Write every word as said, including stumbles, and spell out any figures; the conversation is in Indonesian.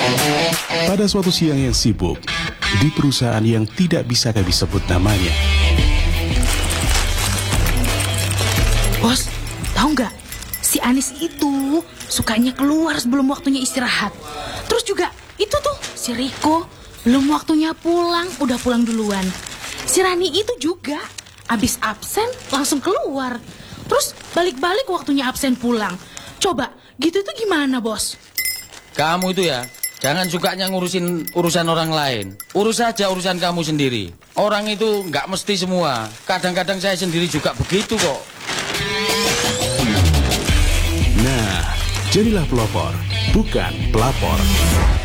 Pada suatu siang yang sibuk, di perusahaan yang tidak bisa kami sebut namanya. Bos, tahu nggak? Si Anis itu sukanya keluar sebelum waktunya istirahat. Terus juga itu tuh si Riko belum waktunya pulang, udah pulang duluan. Si Rani itu juga abis absen langsung keluar. Terus balik-balik waktunya absen pulang. Coba, gitu tuh gimana, Bos? Kamu itu ya, jangan sukanya ngurusin urusan orang lain. Urus saja urusan kamu sendiri. Orang itu nggak mesti semua. Kadang-kadang saya sendiri juga begitu kok. Nah, jadilah pelopor, bukan pelapor.